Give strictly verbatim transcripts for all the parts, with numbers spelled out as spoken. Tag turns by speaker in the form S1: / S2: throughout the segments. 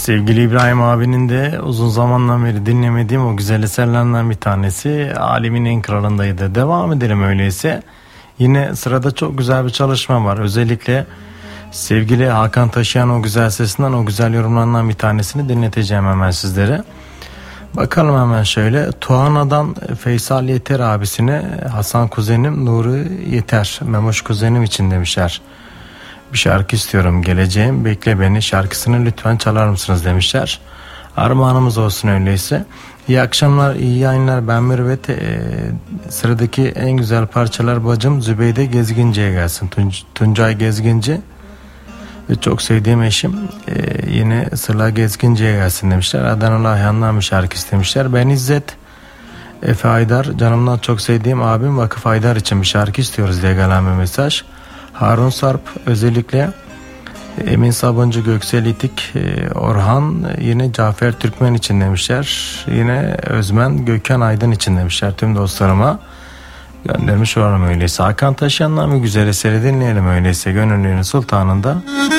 S1: Sevgili İbrahim abinin de uzun zamandan beri dinlemediğim o güzel eserlerinden bir tanesi Alemin En Kralı'ndaydı. Devam edelim öyleyse. Yine sırada çok güzel bir çalışma var. Özellikle sevgili Hakan Taşıyan o güzel sesinden, o güzel yorumlarından bir tanesini dinleteceğim hemen sizlere. Bakalım hemen şöyle. Tuana'dan Feysal Yeter abisine, Hasan kuzenim, Nuri Yeter, Memoş kuzenim için demişler. Bir şarkı istiyorum, geleceğim, bekle beni şarkısını lütfen çalar mısınız demişler. Armağanımız olsun öyleyse. İyi akşamlar, iyi yayınlar. Ben Mürvet. Ee, sıradaki en güzel parçalar bacım Zübeyde Gezginci'ye gelsin. Tun- Tuncay Gezginci ve çok sevdiğim eşim ee, yine Sıla Gezginci'ye gelsin demişler. Adanalı Ayhan'dan bir şarkı istemişler. Ben İzzet Efe Aydar, canımdan çok sevdiğim abim Vakıf Aydar için bir şarkı istiyoruz diye gelen bir mesaj. Harun Sarp, özellikle Emin Sabuncu, Göksel İtik, Orhan, yine Cafer Türkmen için demişler. Yine Özmen Gökhan Aydın için demişler. Tüm dostlarıma göndermiş olalım öyleyse. Hakan Taşıyan'dan bir güzel eseri dinleyelim öyleyse. Gönüllünün Sultanı'nda.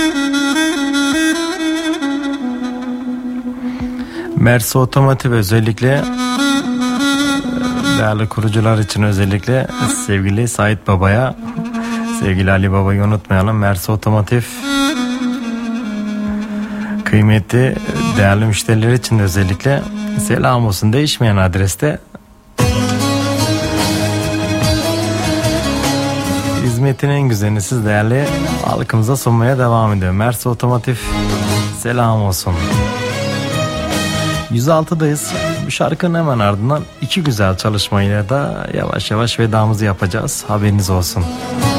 S1: Mersi Otomotiv, özellikle değerli kurucular için, özellikle sevgili Sait Baba'ya, sevgili Ali Baba'yı unutmayalım. Mersi Otomotiv kıymetli değerli müşteriler için de özellikle selam olsun. Değişmeyen adreste hizmetin en güzelini siz değerli halkımıza sunmaya devam ediyor. Mersi Otomotiv selam olsun. yüz altıdayız. Bu şarkının hemen ardından iki güzel çalışmayla da yavaş yavaş vedamızı yapacağız. Haberiniz olsun.